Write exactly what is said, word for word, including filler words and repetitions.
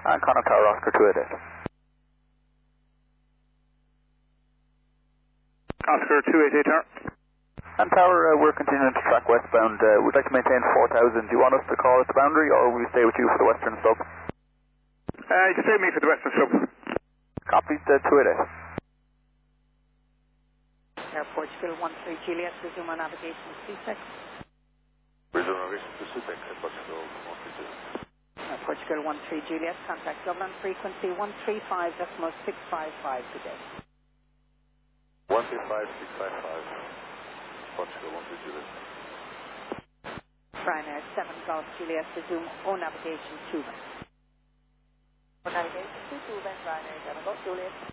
And Connacht Tower, Oscar two eight eight. Oscar two eight eight, tower. And Tower, uh, we're continuing to track westbound. Uh, we'd like to maintain four thousand. Do you want us to call at the boundary, or will we stay with you for the western slope? Uh, you can stay with me for the western slope. Copy, uh, two eight eight. Air Portugal one three Juliet, resume on navigation to C six. Resume navigation to C six, Air Portugal one three Juliet. Air Portugal one three Juliet, contact Dublin, frequency one three five point six five five today. one three five six five five, Portugal one three Juliet. Ryanair seven Golf Juliet, resume on navigation two. On navigation to two, Ryanair seven Golf Juliet.